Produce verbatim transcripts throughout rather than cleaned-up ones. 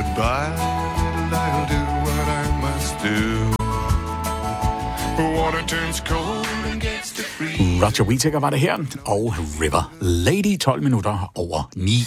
goodbye, and I'll do what I must do. Water turns cold and gets to freeze. Roger Whittaker var det her, og River Lady, tolv minutter over ni.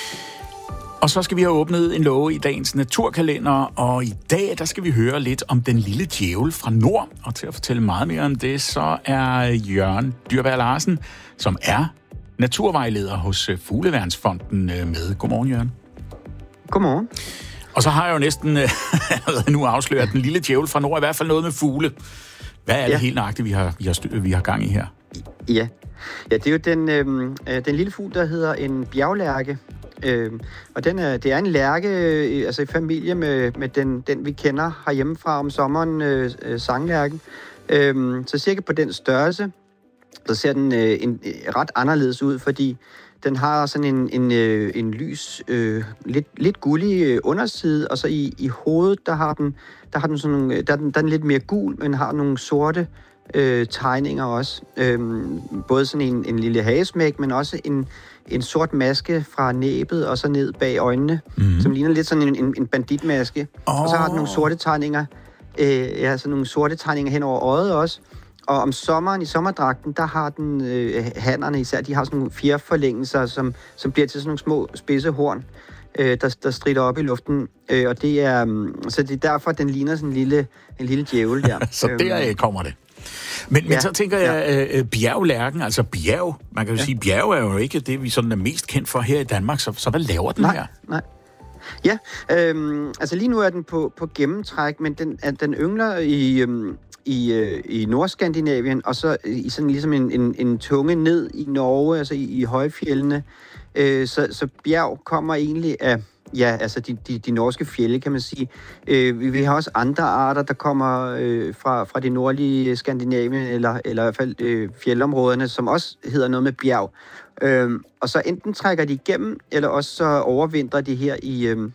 Og så skal vi have åbnet en låge i dagens naturkalender, og i dag der skal vi høre lidt om den lille djævel fra nord. Og til at fortælle meget mere om det, så er Jørgen Dyrvær Larsen, som er naturvejleder hos Fugleværnsfonden med. Godmorgen, Jørgen. Godmorgen. Og så har jeg jo næsten øh, nu afsløret, at den lille djævel fra nord er i hvert fald noget med fugle. Hvad er det ja. helt nøjagtigt, vi har, vi, har, vi har gang i her? Ja, ja det er jo den, øh, den lille fugl, der hedder en bjerglærke. Øh, og den er, det er en lærke, øh, altså i familie med, med den, den, vi kender herhjemmefra om sommeren, øh, sanglærken. Øh, så cirka på den størrelse, så ser den øh, en, ret anderledes ud, fordi den har sådan en, en, øh, en lys, øh, lidt, lidt gullig øh, underside, og så i, i hovedet, der har den, der har den sådan nogle, der er den, der er den lidt mere gul, men har nogle sorte øh, tegninger også. Øh, både sådan en, en lille hagesmæk, men også en, en sort maske fra næbet og så ned bag øjnene, mm-hmm. som ligner lidt sådan en, en, en banditmaske. Oh. Og så har den nogle sorte tegninger, øh, ja, sådan nogle sorte tegninger hen over øjet også. Og om sommeren, i sommerdragten, der har den, øh, hannerne især, de har sådan nogle fjerforlængelser, som, som bliver til sådan nogle små spidse horn, øh, der, der strider op i luften. Øh, og det er, um, så det er derfor, den ligner sådan en lille, en lille djævel der. Så der kommer det. Men, ja, men så tænker jeg, ja. øh, bjerglærken, altså bjerg, man kan jo ja. sige, bjerg er jo ikke det, vi sådan er mest kendt for her i Danmark, så, så hvad laver den nej, her? Nej, Ja, øhm, altså lige nu er den på, på gennemtræk, men den, den yngler i... Øhm, i, øh, i Nordskandinavien, og så i sådan ligesom en, en, en tunge ned i Norge, altså i, i højfjeldene. Øh, så, så bjerg kommer egentlig af, ja, altså de, de, de norske fjelde, kan man sige. Øh, vi, vi har også andre arter, der kommer øh, fra, fra det nordlige Skandinavien, eller, eller i hvert fald øh, fjeldområderne, som også hedder noget med bjerg. Øh, og så enten trækker de igennem, eller også så overvintrer de her i... Øh,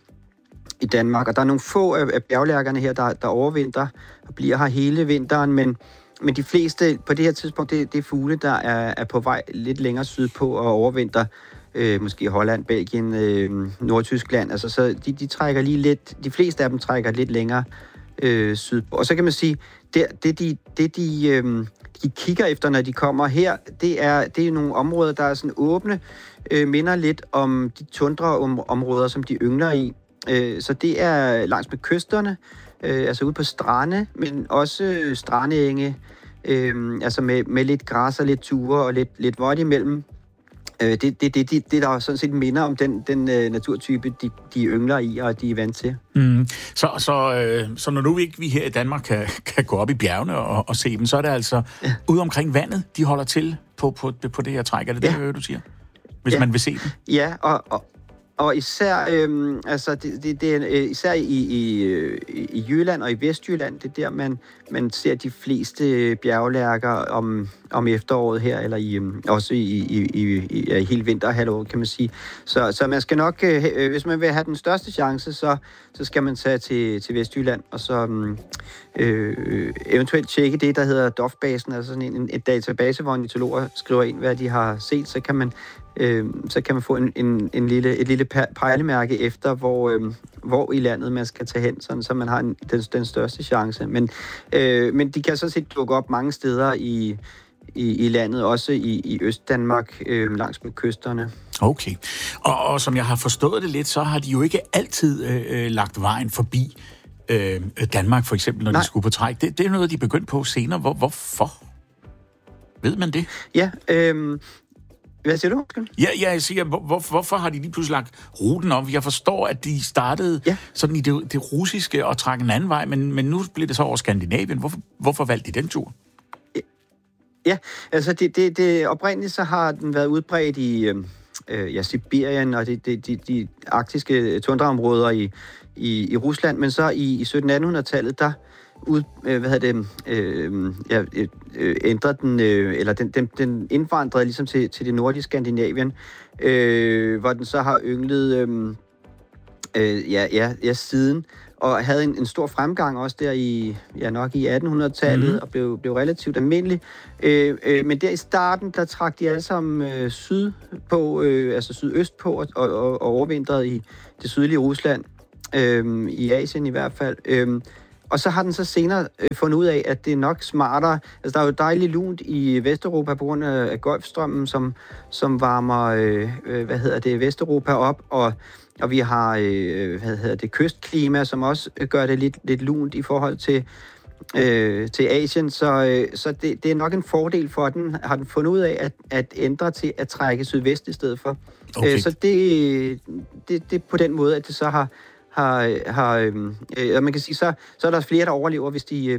i Danmark, og der er nogle få af, af bjerglærkerne her, der, der overvintrer og bliver her hele vinteren, men, men de fleste på det her tidspunkt, det, det er fugle, der er, er på vej lidt længere sydpå og overvintrer, øh, måske Holland, Belgien, øh, Nordtyskland, altså så de, de trækker lige lidt, de fleste af dem trækker lidt længere øh, sydpå. Og så kan man sige, det, det, de, det de, øh, de kigger efter, når de kommer her, det er, det er nogle områder, der er sådan åbne, øh, minder lidt om de tundraområder, som de yngler i. Så det er langs med kysterne, øh, altså ude på strande, men også strandeenge, øh, altså med, med lidt græs og lidt ture og lidt, lidt vådt imellem. Øh, det, det, det, det, det der sådan set minder om den, den uh, naturtype, de, de yngler i, og de er vant til. Mm. Så, så, øh, så når nu ikke vi her i Danmark kan, kan gå op i bjergene og, og se dem, så er det altså ja. ude omkring vandet, de holder til på, på, på det her træk. Er det ja. det, du siger? Hvis ja. man vil se dem? Ja, og... og Og især, øhm, altså det, det, det er, øh, især i, i, i Jylland og i Vestjylland, det er der, man, man ser de fleste bjerglærker om, om efteråret her, eller i, også i, i, i, i, i hele vinterhalvåret, kan man sige. Så, så man skal nok, øh, hvis man vil have den største chance, så, så skal man tage til, til Vestjylland, og så øh, eventuelt tjekke det, der hedder D O F-basen, altså sådan en, en database, hvor ornitologer skriver ind, hvad de har set, så kan man Øh, så kan man få en, en, en lille, et lille pejlemærke efter, hvor, øh, hvor i landet man skal tage hen, sådan, så man har en, den, den største chance. Men, øh, men de kan så set dukke op mange steder i, i, i landet, også i, i Østdanmark, øh, langs med kysterne. Okay. Og, og som jeg har forstået det lidt, så har de jo ikke altid øh, lagt vejen forbi øh, Danmark, for eksempel, når Nej. de skulle på træk. Det, det er noget, de er begyndt på senere. Hvor, hvorfor? Ved man det? Ja, øh, Hvad siger du? Ja, ja, jeg siger, hvor, hvorfor har de lige pludselig lagt ruten om? Jeg forstår, at de startede ja. sådan i det, det russiske og trak en anden vej, men, men nu bliver det så over Skandinavien. Hvorfor, hvorfor valgte de den tur? Ja, altså det, det, det oprindeligt så har den været udbredt i øh, ja, Sibirien og de, de, de, de arktiske tundraområder i, i, i Rusland, men så i, i sytten-attenhundredetallet, der ud, øh, hvad hedder det, øh, ja, øh, ændrede den, øh, eller den, den, den indvandrede ligesom til, til det nordlige Skandinavien, øh, hvor den så har ynglet øh, øh, ja, ja, ja, siden, og havde en, en stor fremgang også der i, ja, nok i attenhundredetallet, mm-hmm. og blev, blev relativt almindelig. Øh, øh, men der i starten, der trak de alle sammen øh, syd på, øh, altså sydøst på, og, og, og overvintrede i det sydlige Rusland. øh, i Asien i hvert fald. Øh, og så har den så senere øh, fundet ud af, at det er nok smartere. Altså, der er jo dejligt lunt i Vesteuropa på grund af, af Golfstrømmen, som, som varmer, øh, øh, hvad hedder det, Vesteuropa op, og, og vi har, øh, hvad hedder det, kystklima, som også gør det lidt, lidt lunt i forhold til, øh, til Asien. Så, øh, så det, det er nok en fordel for den, har den fundet ud af, at, at ændre til at trække sydvest i stedet for. Okay. Øh, så det, det, det er på den måde, at det så har har, har øh, man kan sige, så, så er der flere, der overlever, hvis de,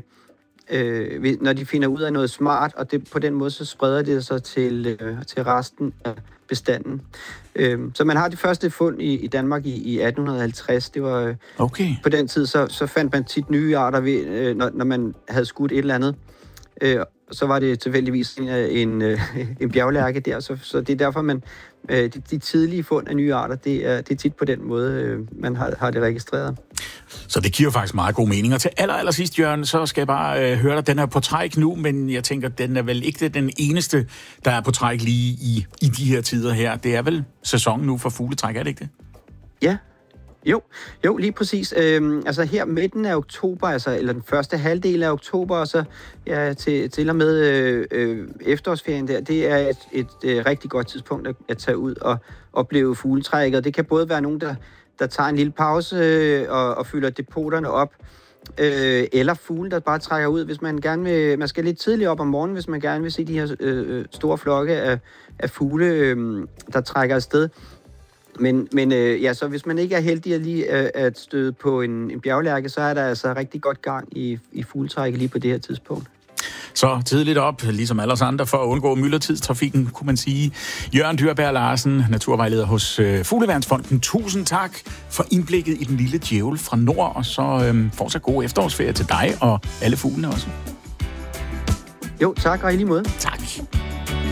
øh, når de finder ud af noget smart, og det, på den måde, så spreder det sig til, øh, til resten af bestanden. Øh, så man har det første fund i, i Danmark i, i atten halvtreds. Det var øh, okay. På den tid, så, så fandt man tit nye arter, ved, øh, når, når man havde skudt et eller andet. Øh, så var det tilfældigvis en, en, en bjerglærke der, så, så det er derfor, man de, de tidlige fund af nye arter, det er, det er tit på den måde, man har, har det registreret. Så det giver faktisk meget god mening. Og til aller, aller sidst, Jørgen, så skal jeg bare øh, høre dig. Den er på træk nu, men jeg tænker, den er vel ikke den eneste, der er på træk lige i, i de her tider her. Det er vel sæsonen nu for fugletræk, er det ikke det? Ja. Jo, jo, lige præcis. Øhm, altså her midten af oktober, altså, eller den første halvdel af oktober, og så ja, til, til og med øh, øh, efterårsferien der, det er et, et, et rigtig godt tidspunkt at, at tage ud og opleve fugletrækket. Det kan både være nogen, der, der tager en lille pause øh, og, og fylder depoterne op, øh, eller fugle, der bare trækker ud, hvis man gerne vil. Man skal lidt tidligt op om morgenen, hvis man gerne vil se de her øh, store flokke af, af fugle, øh, der trækker afsted. Men, men øh, ja, så hvis man ikke er heldig at lige øh, at støde på en, en bjerglærke, så er der altså rigtig godt gang i, i fugletrækket lige på det her tidspunkt. Så tidligt op, ligesom alle os andre, for at undgå myldretidstrafikken, kunne man sige. Jørgen Dyrberg Larsen, naturvejleder hos øh, Fugleværnsfonden. Tusind tak for indblikket i den lille djævel fra nord, og så øh, fortsat god efterårsferie til dig og alle fuglene også. Jo, tak, og i lige måde. Tak.